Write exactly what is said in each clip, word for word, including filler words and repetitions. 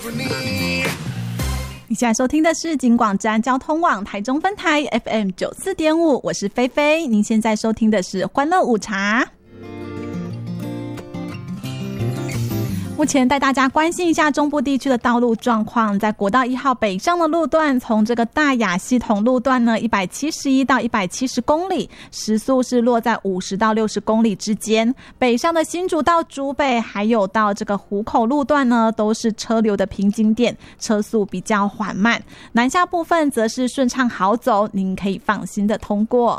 你现在收听的是警广治安交通网台中分台 F M 九四点五， 我是菲菲。您现在收听的是欢乐午茶。目前带大家关心一下中部地区的道路状况。在国道一号北上的路段，从这个大雅系统路段呢一百七十一到一百七十公里，时速是落在五十到六十公里之间。北上的新竹到竹北还有到这个湖口路段呢，都是车流的瓶颈点，车速比较缓慢。南下部分则是顺畅好走，您可以放心的通过。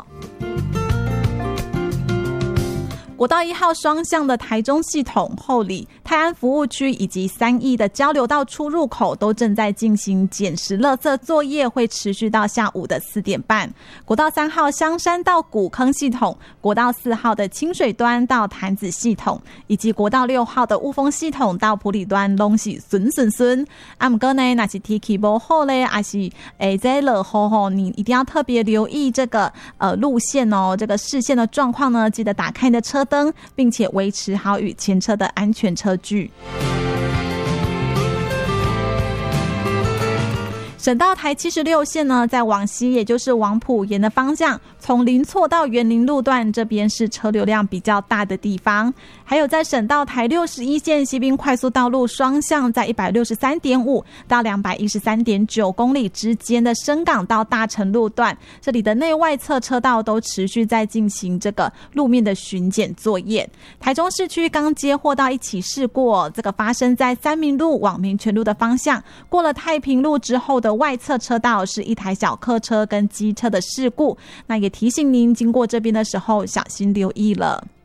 国道一号双向的台中系统、后里、泰安服务区以及三义的交流道出入口都正在进行捡拾垃圾作业，会持续到下午的四点半。国道三号香山到古坑系统，国道四号的清水端到潭子系统，以及国道六号的雾峰系统到埔里端都是顺顺顺。啊，不过呢，那是天气不好嘞，还是诶在落雨吼，你一定要特别留意这个呃路线哦，这个视线的状况呢，记得打开你的车灯，并且维持好与前车的安全车距。省道台七十六线呢，在往西也就是往埔盐的方向，从林厝到园林路段这边是车流量比较大的地方。还有在省道台六十一线西滨快速道路双向，在 一百六十三点五 到 两百一十三点九 公里之间的深港到大城路段，这里的内外侧车道都持续在进行这个路面的巡检作业。台中市区刚接获到一起事故，这个发生在三民路往民权路的方向，过了太平路之后的外侧车道是一台小客车跟机车的事故，那也提醒您经过这边的时候小心留意了。